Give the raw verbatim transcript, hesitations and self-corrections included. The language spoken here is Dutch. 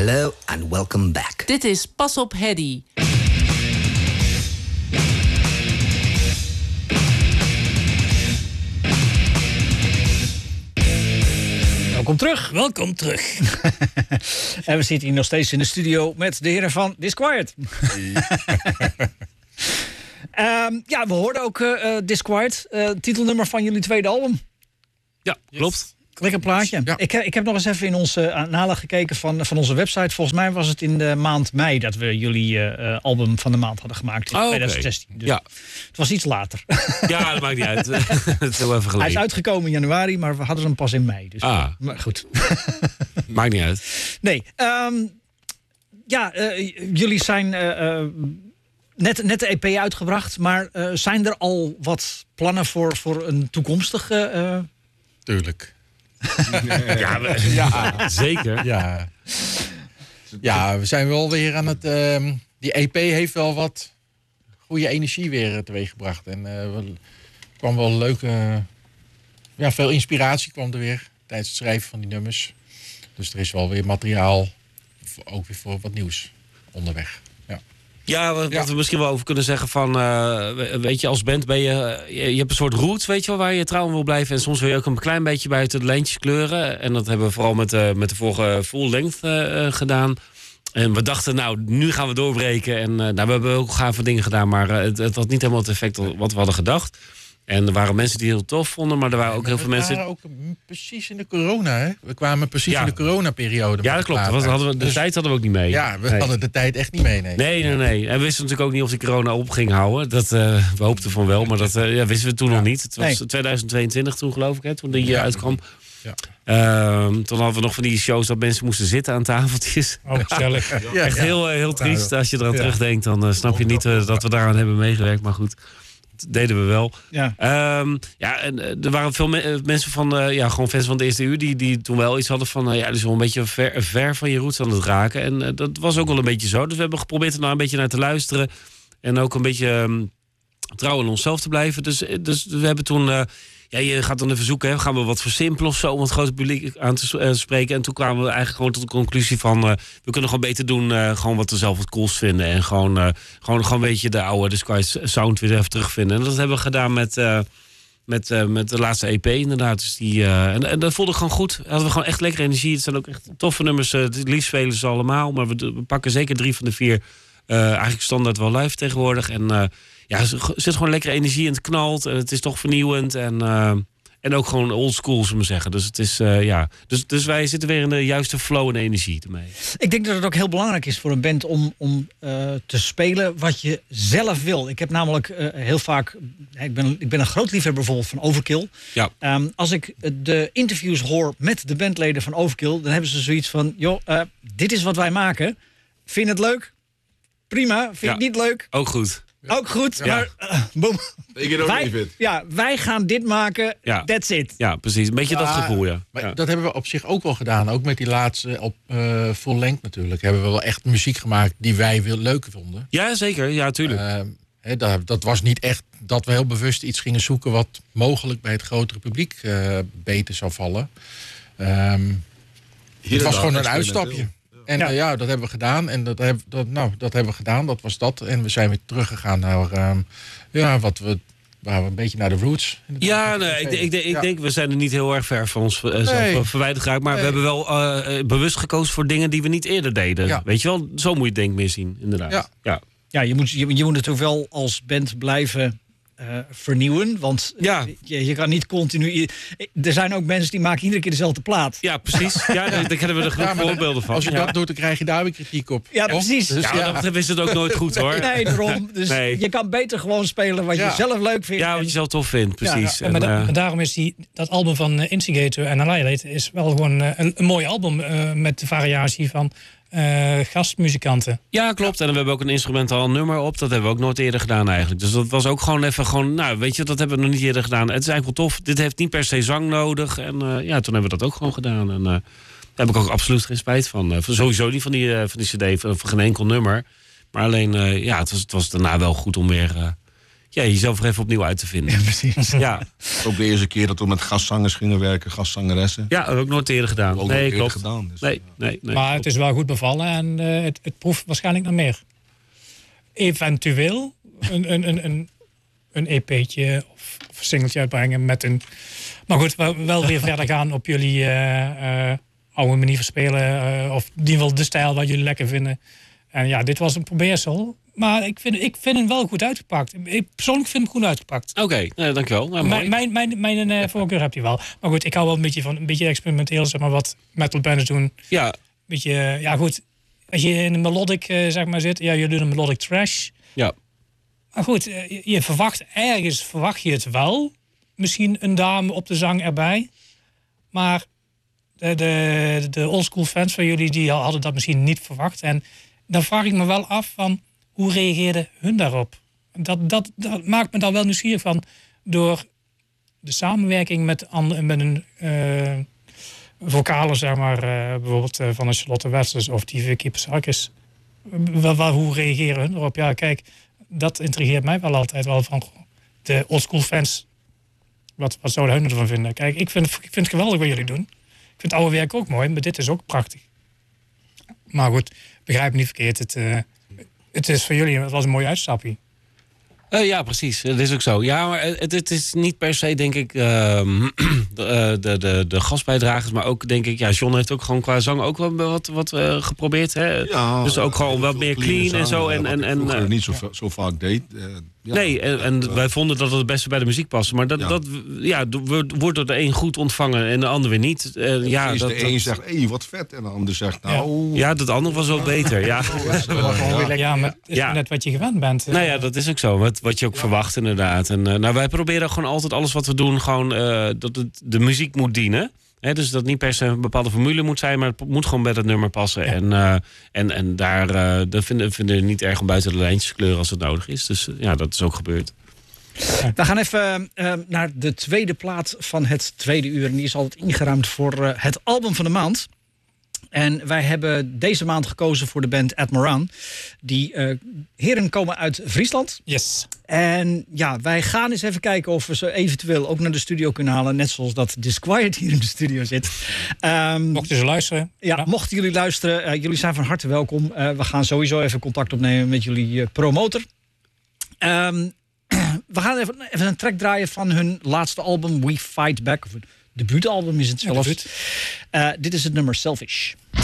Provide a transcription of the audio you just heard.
Hello and welcome back. Dit is Pas op Hedy. Welkom terug. Welkom terug. En we zitten hier nog steeds in de studio met de heren van Disquiet. um, ja, we hoorden ook uh, Disquiet, uh, titelnummer van jullie tweede album. Ja, klopt. Yes. Lekker plaatje. Ja. Ik, ik heb nog eens even in onze aanhalen gekeken van, van onze website. Volgens mij was het in de maand mei dat we jullie uh, album van de maand hadden gemaakt. In oh, twintig zestien. Okay. Dus ja. Het was iets later. Ja, dat maakt niet uit. Het is heel even geleden. Hij is uitgekomen in januari, maar we hadden hem pas in mei. Dus, ah. Maar goed. Maakt niet uit. Nee. Um, ja, uh, jullie zijn uh, uh, net, net de E P uitgebracht. Maar uh, zijn er al wat plannen voor, voor een toekomstige... Uh... Tuurlijk. Ja, we, ja, zeker. Ja. Ja, we zijn wel weer aan het... Uh, die E P heeft wel wat goede energie weer teweeggebracht. En uh, er kwam wel leuke... Uh, ja, veel inspiratie kwam er weer tijdens het schrijven van die nummers. Dus er is wel weer materiaal, ook weer voor wat nieuws onderweg. Ja. Ja, wat, wat we misschien wel over kunnen zeggen van... Uh, weet je, als band ben je... Je, je hebt een soort roots, weet je wel, waar je trouw aan wil blijven. En soms wil je ook een klein beetje buiten de lijntjes kleuren. En dat hebben we vooral met, uh, met de vorige Full Length uh, gedaan. En we dachten, nou, nu gaan we doorbreken. En uh, nou, we hebben ook gave dingen gedaan. Maar uh, het, het had niet helemaal het effect wat we hadden gedacht. En er waren mensen die het heel tof vonden, maar er waren ook heel veel mensen... We waren ook precies in de corona, hè? We kwamen precies ja. in de coronaperiode. Ja, dat klopt. Dat hadden we, de dus, tijd hadden we ook niet mee. Ja, we nee. hadden de tijd echt niet mee, nee. Nee, nee, nee. En we wisten natuurlijk ook niet of die corona op ging houden. Dat, uh, we hoopten van wel, maar dat uh, ja, wisten we toen ja. nog niet. Het was nee. twintig tweeëntwintig toen, geloof ik, hè, toen die uh, ja. uitkwam. Ja. Uh, toen hadden we nog van die shows dat mensen moesten zitten aan tafeltjes. Oh, gezellig. ja, Echt ja. heel, heel triest. Ja. Als je eraan ja. terugdenkt, dan uh, snap je niet uh, dat we daaraan hebben meegewerkt. Maar goed. Deden we wel. Ja, um, ja en uh, er waren veel me- mensen van, uh, ja, gewoon fans van de eerste uur, die, die toen wel iets hadden van, uh, ja, dus wel een beetje ver, ver van je roots aan het raken. En uh, dat was ook wel een beetje zo. Dus we hebben geprobeerd er nou een beetje naar te luisteren. En ook een beetje um, trouw aan onszelf te blijven. Dus, dus we hebben toen, uh, ja, je gaat dan even zoeken, hè, gaan we wat versimpelen of zo, om het grote publiek aan te uh, spreken. En toen kwamen we eigenlijk gewoon tot de conclusie van, uh, we kunnen gewoon beter doen, uh, gewoon wat we zelf het coolst vinden. En gewoon, uh, gewoon, gewoon een beetje de oude Disquiet sound weer even terugvinden. En dat hebben we gedaan met, uh, met, uh, met de laatste E P inderdaad. Dus die, uh, en, en dat voelde gewoon goed. Hadden we gewoon echt lekker energie. Het zijn ook echt toffe nummers. Uh, het liefst spelen ze allemaal. Maar we, we pakken zeker drie van de vier uh, eigenlijk standaard wel live tegenwoordig. En uh, ja, er zit gewoon lekker energie in, het knalt. En het is toch vernieuwend. En, uh, en ook gewoon oldschool, zullen we zeggen. Dus, het is, uh, ja. dus, dus wij zitten weer in de juiste flow en energie ermee. Ik denk dat het ook heel belangrijk is voor een band om, om uh, te spelen wat je zelf wil. Ik heb namelijk uh, heel vaak... Ik ben, ik ben een groot liefhebber bijvoorbeeld van Overkill. Ja. Um, als ik de interviews hoor met de bandleden van Overkill, dan hebben ze zoiets van, joh, uh, dit is wat wij maken. Vind je het leuk? Prima. Vind je ja. het niet leuk? Ook goed. Ja. Ook goed, ja. maar uh, boom. Wij, ja, wij gaan dit maken, ja. That's it. Ja, precies. Een beetje ja, dat gevoel, ja. Maar ja. dat hebben we op zich ook wel gedaan. Ook met die laatste op uh, Full Length natuurlijk. Hebben we wel echt muziek gemaakt die wij wil, leuk vonden. Ja, zeker. Ja, tuurlijk. Uh, he, dat, dat was niet echt dat we heel bewust iets gingen zoeken wat mogelijk bij het grotere publiek uh, beter zou vallen. Um, het was gewoon een uitstapje. En ja. Uh, ja, dat hebben we gedaan. En dat, heb, dat, nou, dat hebben we gedaan. Dat was dat. En we zijn weer teruggegaan naar um, ja, wat we, waar we een beetje naar de roots. Ja, nee, ik, ik, ik ja. denk, we zijn er niet heel erg ver van ons uh, nee. verwijderd geraakt. Maar nee. we hebben wel uh, bewust gekozen voor dingen die we niet eerder deden. Ja. Weet je wel, zo moet je het denk ik meer zien, inderdaad. Ja, ja. ja je, moet, je, je moet natuurlijk wel als band blijven Uh, vernieuwen, want ja. je, je kan niet continu... Er zijn ook mensen die maken iedere keer dezelfde plaat. Ja, precies. Ja, daar kennen we er genoeg ja, voorbeelden van. Als je ja. dat doet, dan krijg je daar weer kritiek op. Ja, precies. Dus, ja, ja. Dat is het ook nooit goed, hoor. Nee, daarom. Dus nee. je kan beter gewoon spelen wat ja. je zelf leuk vindt. Ja, wat je zelf tof vindt, precies. Ja, ja. En, en, maar da- uh, daarom is die, dat album van uh, Instigator en Annihilate is wel gewoon uh, een, een mooi album uh, met de variatie van Uh, gastmuzikanten. Ja, klopt. En we hebben ook een instrumentaal nummer op. Dat hebben we ook nooit eerder gedaan eigenlijk. Dus dat was ook gewoon even gewoon... Nou, weet je, dat hebben we nog niet eerder gedaan. Het is eigenlijk wel tof. Dit heeft niet per se zang nodig. En uh, ja, toen hebben we dat ook gewoon gedaan. En uh, daar heb ik ook absoluut geen spijt van. Uh, sowieso niet van die, uh, van die cd, van, van geen enkel nummer. Maar alleen, uh, ja, het was, het was daarna wel goed om weer... Uh, ja, jezelf er even opnieuw uit te vinden. Ja, precies. Ja. Ook de eerste keer dat we met gastzangers gingen werken, gastzangeressen. Ja, dat heb ik nooit eerder gedaan. Ook nee, eerder klopt. gedaan. Dus, nee, nee, nee, maar klopt. het is wel goed bevallen en uh, het, het proeft waarschijnlijk naar meer. Eventueel een, een, een, een, een E P'tje of, of een singeltje uitbrengen met een... Maar goed, wel, wel weer verder gaan op jullie uh, uh, oude manier van spelen. Uh, of die wel de stijl wat jullie lekker vinden. En ja, dit was een probeersel. Maar ik vind, ik vind hem wel goed uitgepakt. Ik persoonlijk vind hem goed uitgepakt. Oké, okay, nee, dankjewel. Nou, mijn mijn, mijn, mijn uh, voorkeur heb je wel. Maar goed, ik hou wel een beetje van een beetje experimenteel, zeg maar, wat metal bands doen. Ja. Beetje, uh, ja goed, als je in een melodic uh, zeg maar zit, ja, je doet een melodic trash. Ja. Maar goed, uh, je, je verwacht ergens, verwacht je het wel. Misschien een dame op de zang erbij. Maar de, de, de oldschool fans van jullie, die hadden dat misschien niet verwacht. En dan vraag ik me wel af van, hoe reageerden hun daarop? Dat, dat, dat maakt me dan wel nieuwsgierig van. Door de samenwerking met, met een uh, vocale, zeg maar, uh, bijvoorbeeld uh, van een Charlotte Wessels of die Vicky Psarkis. Wel, wel, hoe reageren hun erop? Ja, kijk, dat intrigeert mij wel altijd wel van de oldschool fans. Wat, wat zouden hun ervan vinden? Kijk, ik vind, ik vind het geweldig wat jullie doen. Ik vind het oude werk ook mooi, maar dit is ook prachtig. Maar goed, begrijp me niet verkeerd. Het, uh, het is voor jullie, het was een mooie uitstapje. Uh, ja, precies. Dat is ook zo. Ja, maar het, het is niet per se, denk ik, uh, de, de, de, de gastbijdragers. Maar ook, denk ik, ja, John heeft ook gewoon qua zang ook wel wat, wat uh, geprobeerd. Hè? Ja, dus ook gewoon wel meer clean zang, en zo. En, en, en, uh, niet zo, ja. zo vaak deed. Uh, ja. Nee, en, en uh, wij vonden dat het het beste bij de muziek paste. Maar dat, ja. dat ja, wordt door de een goed ontvangen en de ander weer niet. Uh, ja, dat, de een dat, zegt, hé, hey, wat vet. En de ander zegt, nou... Ja, dat andere was wel beter, ja. Oh, ja. ja, maar het is ja. net wat je gewend bent. Nou ja, dat is ook zo. Wat, wat je ook ja. verwacht, inderdaad. En uh, nou, wij proberen gewoon altijd alles wat we doen, gewoon uh, dat het de muziek moet dienen. He, dus dat niet per se een bepaalde formule moet zijn, maar het moet gewoon bij dat nummer passen. Ja. En, uh, en, en daar uh, dat vinden, vinden we niet erg om buiten de lijntjes te kleuren als het nodig is. Dus uh, ja, dat is ook gebeurd. We gaan even uh, naar de tweede plaat van het tweede uur. En die is altijd ingeruimd voor uh, het album van de maand. En wij hebben deze maand gekozen voor de band Admoran. Die uh, heren komen uit Friesland. Yes. En ja, wij gaan eens even kijken of we ze eventueel ook naar de studio kunnen halen. Net zoals dat Disquiet hier in de studio zit. Um, mochten ze luisteren. Ja, ja, mochten jullie luisteren. Uh, jullie zijn van harte welkom. Uh, we gaan sowieso even contact opnemen met jullie uh, promotor. Um, we gaan even, even een track draaien van hun laatste album We Fight Back. Of het debuutalbum is het zelfs. Ja, uh, dit is het nummer Selfish.